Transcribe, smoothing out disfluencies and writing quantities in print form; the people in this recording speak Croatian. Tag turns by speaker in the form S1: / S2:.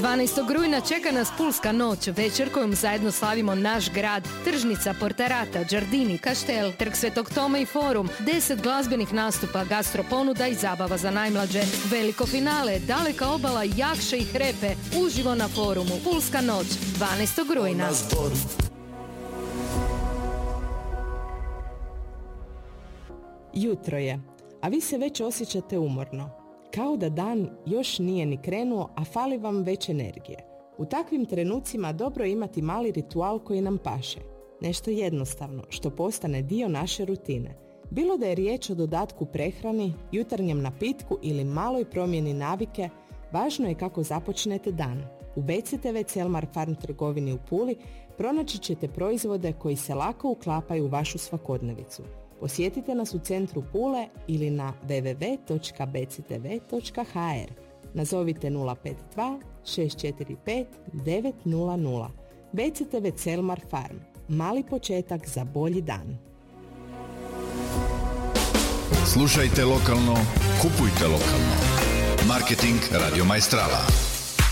S1: 12. rujna čeka nas Pulska noć, večer kojom zajedno slavimo naš grad. Tržnica, Portarata, Đardini, Kaštel, Trg Svetog Tome i Forum, 10 glazbenih nastupa, gastroponuda i zabava za najmlađe. Veliko finale, Daleka obala, Jakše i Hrepe, uživo na Forumu. Pulska noć, 12. rujna.
S2: Jutro je, a vi se već osjećate umorno. Kao da dan još nije ni krenuo, a fali vam već energije. U takvim trenucima dobro je imati mali ritual koji nam paše. Nešto jednostavno, što postane dio naše rutine. Bilo da je riječ o dodatku prehrani, jutarnjem napitku ili maloj promjeni navike, važno je kako započnete dan. U BCTV Celmar Farm trgovini u Puli pronaći ćete proizvode koji se lako uklapaju u vašu svakodnevicu. Posjetite nas u centru Pule ili na www.bctv.hr. Nazovite 052 645 900. BCTV Celmar Farm. Mali početak za bolji dan.
S3: Slušajte lokalno, kupujte lokalno. Marketing Radio Maestrala.